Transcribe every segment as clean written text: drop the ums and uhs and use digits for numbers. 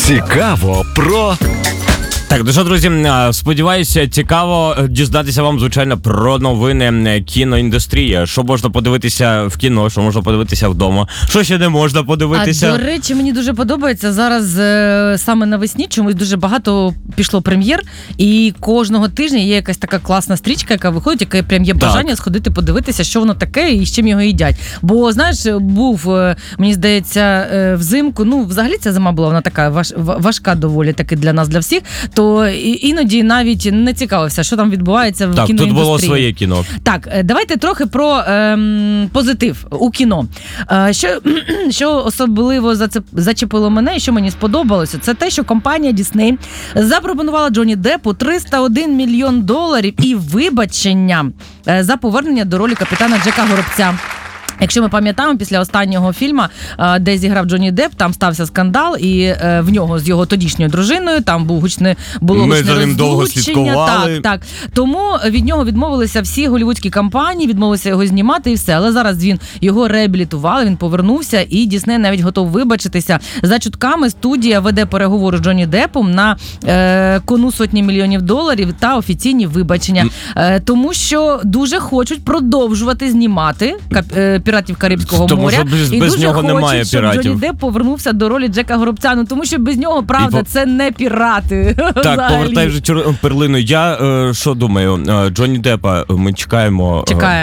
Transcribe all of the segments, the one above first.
Цікаво про... Так, ну що, друзі, сподіваюся, цікаво дізнатися вам, звичайно, про новини кіноіндустрії. Що можна подивитися в кіно, що можна подивитися вдома, що ще не можна подивитися. До речі, мені дуже подобається зараз саме навесні чомусь дуже багато пішло прем'єр, і кожного тижня є якась така класна стрічка, яка виходить, яка прям є бажання сходити подивитися, що воно таке і з чим його їдять. Бо, знаєш, був, мені здається, взимку, ну, взагалі ця зима була, вона така важка доволі таки для нас, для всіх, то іноді навіть не цікавився, що там відбувається в кіноіндустрії. Так, тут було своє кіно. Так, давайте трохи про позитив у кіно. Що особливо зачепило мене і що мені сподобалося, це те, що компанія Disney запропонувала Джонні Деппу $301 мільйон і вибачення за повернення до ролі капітана Джека Горобця. Якщо ми пам'ятаємо, після останнього фільму, де зіграв Джонні Депп, там стався скандал, і в нього з його тодішньою дружиною, там було гучне розлучення. Так. Тому від нього відмовилися всі голлівудські компанії, відмовилися його знімати і все. Але зараз його реабілітували, він повернувся, і Дісней навіть готов вибачитися. За чутками, студія веде переговори з Джонні Деппом на кону $100 мільйонів та офіційні вибачення. Тому що дуже хочуть продовжувати знімати «Піратів Карибського моря». І без дуже нього хочуть, немає щоб піратів. Джонні Депп повернувся до ролі Джека Горобця. Ну, тому що без нього, правда, це не пірати. Так, повертай вже перлину. Я що думаю, Джонні Деппа ми чекаємо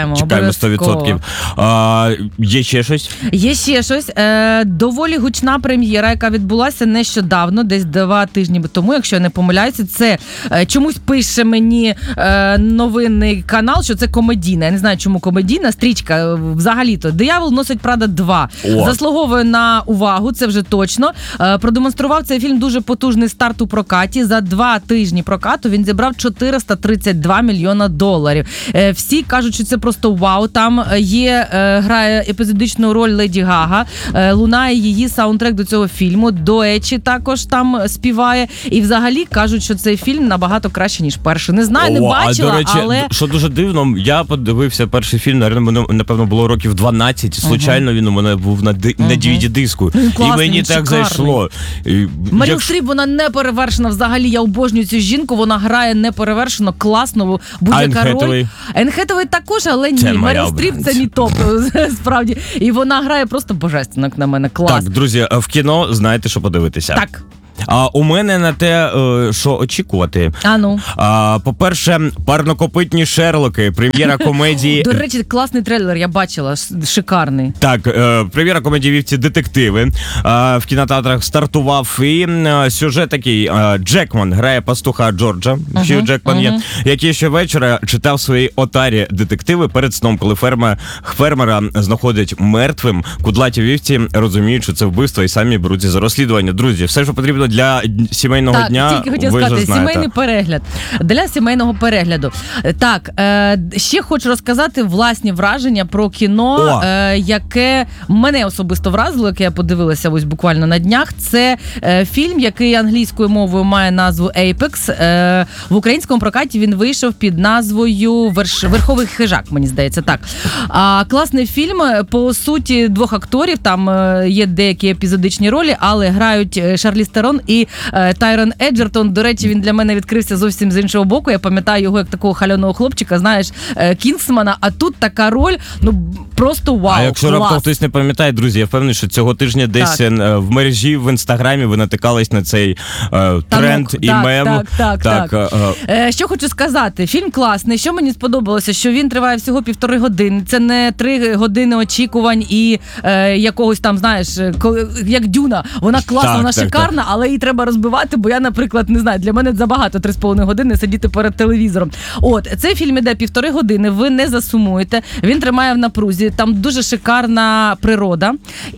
100%. Є ще щось? Є ще щось. Доволі гучна прем'єра, яка відбулася нещодавно, десь 2 тижні тому, якщо я не помиляюся. Це чомусь пише мені новинний канал, що це комедійна. Я не знаю, чому комедійна стрічка взагалі. «Диявол носить Прада 2». Заслуговує на увагу, це вже точно. Продемонстрував цей фільм дуже потужний старт у прокаті. За 2 тижні прокату він зібрав $432 мільйона. Всі кажуть, що це просто вау. Там грає епізодичну роль Леді Гага, лунає її саундтрек до цього фільму, Доечі також там співає. І взагалі кажуть, що цей фільм набагато краще, ніж перший. Не знаю, не бачила, до речі, але... Що дуже дивно, я подивився перший фільм, напевно, було років 12. Случайно він у мене був на DVD-диску. І мені так зайшло. Меріл Стріп, вона не перевершена взагалі. Я обожнюю цю жінку, вона грає неперевершено, класно, будь-яка роль. Енн Хетуей також, але ні. Меріл Стріп – це мій топ, справді. І вона грає просто божественно, на мене, клас. Так, друзі, в кіно знаєте, що подивитися. Так. У мене на те, що очікувати. По-перше, «Парнокопитні Шерлоки», прем'єра комедії. До речі, класний трейлер, я бачила, шикарний. Так, прем'єра комедії «Вівці детективи» в кінотеатрах стартував. І сюжет такий: Джекман грає пастуха Джорджа, Хью Джекман є, який щовечора читав свої отарі детективи перед сном, коли фермера знаходять мертвим. Кудлаті вівці розуміють, що це вбивство, і самі беруться за розслідування. Друзі, все, що потрібно для сімейного дня, тільки хотів сказати, сімейний перегляд. Для сімейного перегляду. Так, ще хочу розказати власні враження про кіно, яке мене особисто вразило, яке я подивилася ось буквально на днях. Це фільм, який англійською мовою має назву «Apex». В українському прокаті він вийшов під назвою «Верховий хижак», мені здається, так. Класний фільм, по суті, 2 акторів, там є деякі епізодичні ролі, але грають Шарліз Терон і Тайрон Еджертон. До речі, він для мене відкрився зовсім з іншого боку. Я пам'ятаю його як такого халяного хлопчика, знаєш, Кінгсмана, а тут така роль, ну, просто вау, А якщо раптом хтось не пам'ятає, друзі, я впевнений, що цього тижня десь в мережі, в інстаграмі ви натикались на цей тренд і мем. Так. Що хочу сказати, фільм класний. Що мені сподобалося, що він триває всього 1,5 години. Це не 3 години очікувань і якогось там, знаєш, як Дюна. Вона класна, вона шикарна, але її треба розбивати, бо я, наприклад, не знаю, для мене забагато 3,5 години сидіти перед телевізором. Цей фільм іде 1,5 години, ви не засумуєте, він тримає в напрузі, там дуже шикарна природа.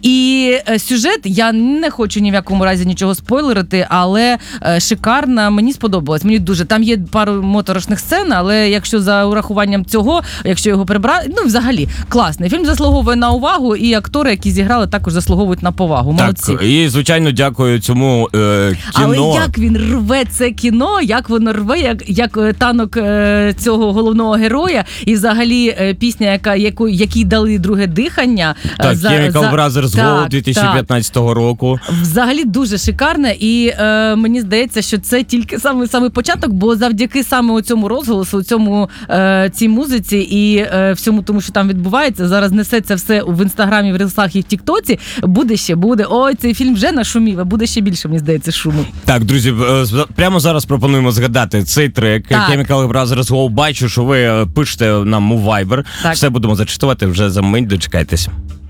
І сюжет, я не хочу ні в якому разі нічого спойлерити, але шикарна, мені сподобалось, мені дуже. Там є пару моторошних сцен, але якщо за урахуванням цього, якщо його прибрати, ну, взагалі, класний. Фільм заслуговує на увагу, і актори, які зіграли, також заслуговують на повагу. Молодці. Так, і, звичайно, дякую цьому кіно. Але як він рве це кіно, як воно рве, як танок цього головного героя, і взагалі пісня, якій дали друге дихання. Так, Chemical Brothers Go 2015 року. Взагалі дуже шикарне, і мені здається, що це тільки саме початок, бо завдяки саме цьому розголосу, цій музиці і всьому тому, що там відбувається, зараз несеться все в інстаграмі, в рілсах і в тіктоці, буде. Ой, цей фільм вже нашумів, а буде ще більше, мені здається, шуму. Так, друзі, прямо зараз пропонуємо згадати цей трек Chemical Brothers Go. Бачу, що ви пишете нам у Viber. Так. Все будемо зачитувати вже за мить, дочекайтесь.